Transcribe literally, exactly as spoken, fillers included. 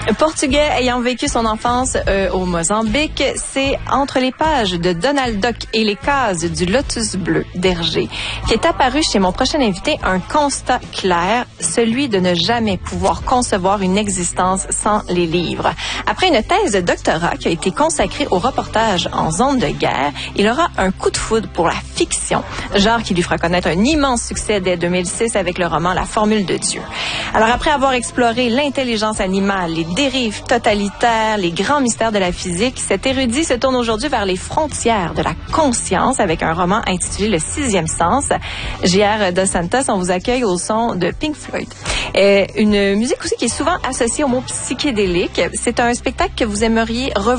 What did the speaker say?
Portugais ayant vécu son enfance euh, au Mozambique, c'est Entre les pages de Donald Duck et les cases du Lotus bleu d'Hergé qui est apparu chez mon prochain invité un constat clair, celui de ne jamais pouvoir concevoir une existence sans les livres. Après une thèse de doctorat qui a été consacrée au reportage en zone de guerre, il aura un coup de foudre pour la fiction, genre qui lui fera connaître un immense succès dès deux mille six avec le roman La Formule de Dieu. Alors après avoir exploré l'intelligence animale, les dérives totalitaires, les grands mystères de la physique, cet érudit se tourne aujourd'hui vers les frontières de la conscience avec un roman intitulé Le Sixième Sens. J R Dos Santos, on vous accueille au son de Pink Floyd. Et une musique aussi qui est souvent associée au mot psychédélique. C'est un spectacle que vous aimeriez revoir